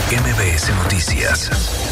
MBS Noticias.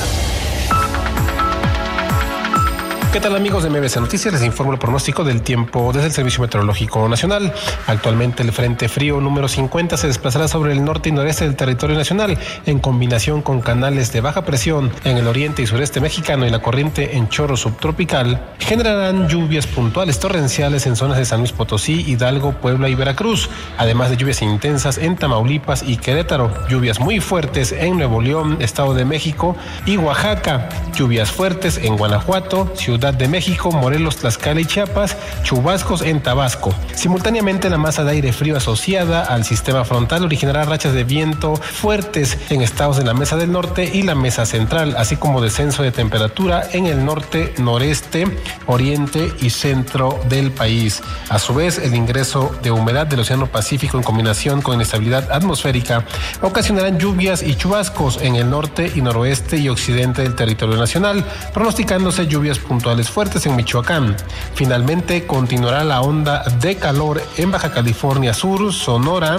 ¿Qué tal, amigos de MBS Noticias? Les informo el pronóstico del tiempo desde el Servicio Meteorológico Nacional. Actualmente el Frente Frío número 50 se desplazará sobre el norte y noreste del territorio nacional, en combinación con canales de baja presión en el oriente y sureste mexicano y la corriente en chorro subtropical, generarán lluvias puntuales torrenciales en zonas de San Luis Potosí, Hidalgo, Puebla y Veracruz, además de lluvias intensas en Tamaulipas y Querétaro, lluvias muy fuertes en Nuevo León, Estado de México y Oaxaca, lluvias fuertes en Guanajuato, Ciudad de México, Morelos, Tlaxcala y Chiapas, chubascos en Tabasco. Simultáneamente, la masa de aire frío asociada al sistema frontal originará rachas de viento fuertes en estados de la Mesa del Norte y la Mesa Central, así como descenso de temperatura en el norte, noreste, oriente y centro del país. A su vez, el ingreso de humedad del Océano Pacífico en combinación con inestabilidad atmosférica ocasionarán lluvias y chubascos en el norte y noroeste y occidente del territorio nacional, pronosticándose lluvias puntuales fuertes en Michoacán. Finalmente, continuará la onda de calor en Baja California Sur, Sonora,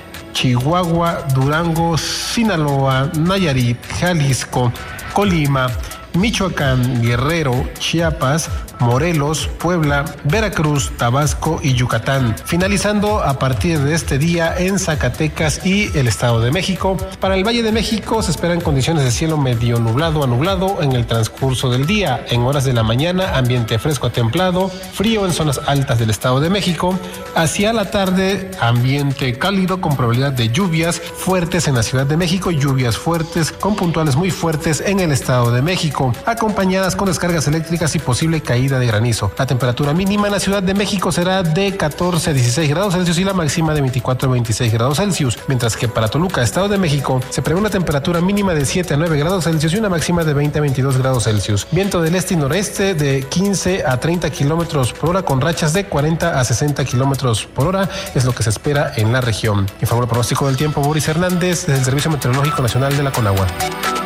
Chihuahua, Durango, Sinaloa, Nayarit, Jalisco, Colima, Michoacán, Guerrero, Chiapas, Morelos, Puebla, Veracruz, Tabasco y Yucatán, finalizando a partir de este día en Zacatecas y el Estado de México. Para el Valle de México se esperan condiciones de cielo medio nublado a nublado en el transcurso del día. En horas de la mañana, ambiente fresco a templado, frío en zonas altas del Estado de México. Hacia la tarde, ambiente cálido con probabilidad de lluvias fuertes en la Ciudad de México, lluvias fuertes con puntuales muy fuertes en el Estado de México, acompañadas con descargas eléctricas y posible caída de granizo. La temperatura mínima en la Ciudad de México será de 14 a 16 grados Celsius y la máxima de 24 a 26 grados Celsius, mientras que para Toluca, Estado de México, se prevé una temperatura mínima de 7 a 9 grados Celsius y una máxima de 20 a 22 grados Celsius. Viento del este y noreste de 15 a 30 kilómetros por hora con rachas de 40 a 60 kilómetros por hora es lo que se espera en la región. Informó el pronóstico del tiempo Boris Hernández desde el Servicio Meteorológico Nacional de la Conagua.